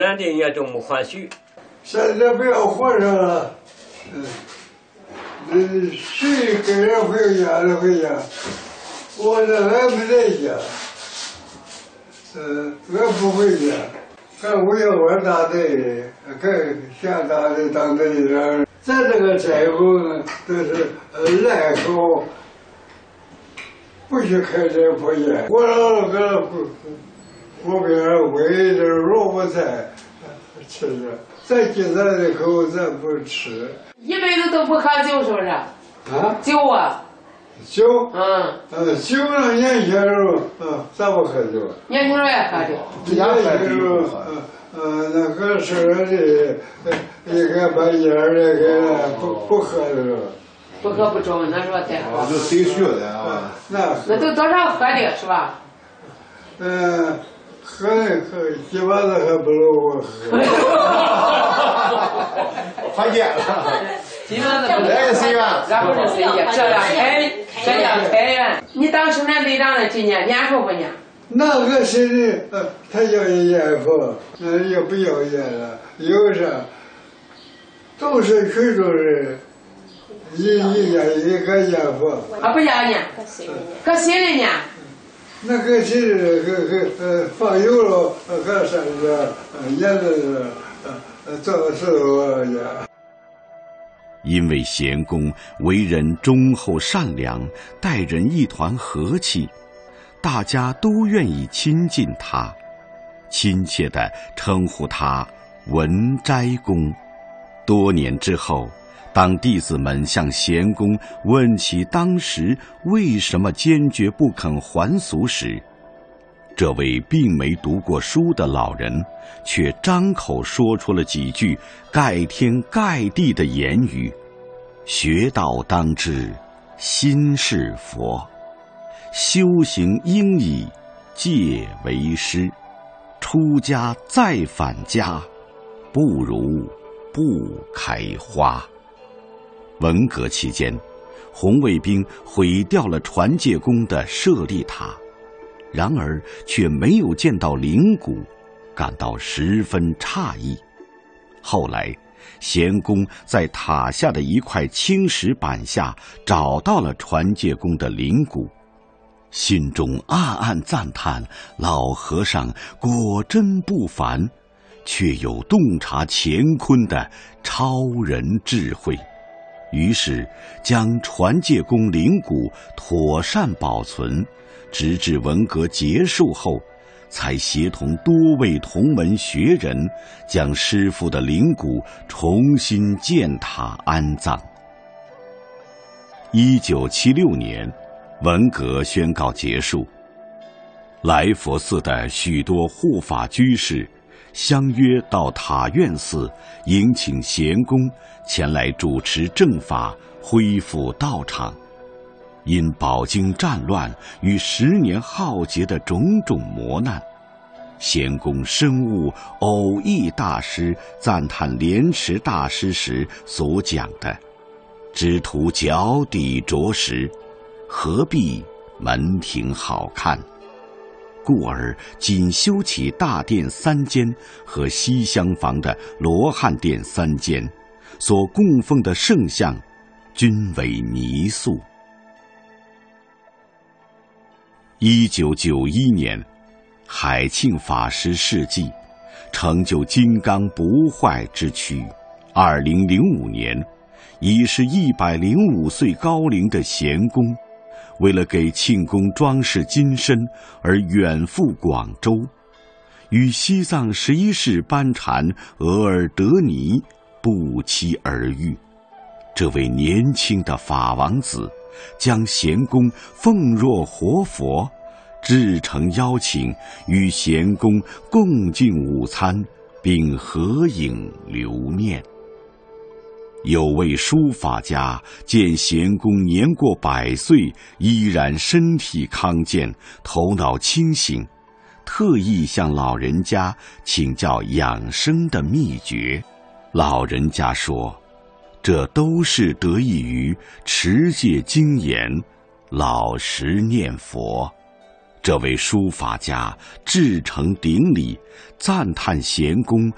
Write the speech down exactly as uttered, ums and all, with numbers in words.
咱的也都没还许。 现在不要活着了，嗯，嗯，谁跟人回家就回家，我这还没在家，嗯，我不回家，还为我大队，还下大队当队长。咱这个债务呢，都是赖口，不许开这破店。我老个锅边煨点萝卜菜吃着。再给咱的口，咱不吃。 一辈子都不喝酒，是不是？ 啊？ 酒啊？ 酒？ 嗯。 呃，酒那年轻时候，嗯，咱不喝酒。 年轻时候也喝酒。 年轻时候，嗯嗯，那个是的，一个半夜的个不不喝的时候。 不喝不中，那时候才喝。 就谁学的啊？ 那那都多少喝的是吧？ 嗯。喝喝，一碗子还不如我喝。 还见了， 一碗子不来个谁呀？ 然后是谁呀？这样开，这样开呀！你当生产队长的几年？年数不年？ 那个谁的，呃，他要烟佛，那也不要烟了，有啥？都是群众人，一一家一个烟佛。 啊，不要烟，搁谁的呢？ 那个是个个呃放油了，和啥子呃腌的是呃做石头呀。 因为贤公为人忠厚善良，待人一团和气，大家都愿意亲近他，亲切地称呼他文斋公。多年之后，当弟子们向贤公问起当时为什么坚决不肯还俗时，这位并没读过书的老人却张口说出了几句盖天盖地的言语：学道当知心是佛，修行应以戒为师，出家再返家，不如不开花。文革期间，红卫兵毁掉了传戒宫的舍利塔，然而却没有见到灵骨，感到十分诧异。后来，贤公在塔下的一块青石板下找到了传戒宫的灵骨，心中暗暗赞叹老和尚果真不凡，却有洞察乾坤的超人智慧。于是将传戒宫灵骨妥善保存，直至文革结束后，才协同多位同门学人将师父的灵骨重新建塔安葬。一九七六年，文革宣告结束，来佛寺的许多护法居士相约到塔院寺迎请贤公前来主持正法，恢复道场。因饱经战乱与十年浩劫的种种磨难，贤公深悟偶益大师赞叹莲池大师时所讲的只图脚底着实，何必门庭好看，故而仅修起大殿三间和西厢房的罗汉殿三间，所供奉的圣像均为泥塑。一九九一年，海庆法师事迹，成就金刚不坏之躯。二零零五年，已是一百零五岁高龄的贤公，为了给庆功装饰金身而远赴广州，与西藏十一世班禅额尔德尼不期而遇。这位年轻的法王子将贤公奉若活佛，至诚邀请与贤公共进午餐，并合影留念。有位书法家见贤公年过百岁，依然身体康健，头脑清醒，特意向老人家请教养生的秘诀。老人家说，这都是得益于持戒精严，老实念佛。这位书法家至诚顶礼，赞叹贤公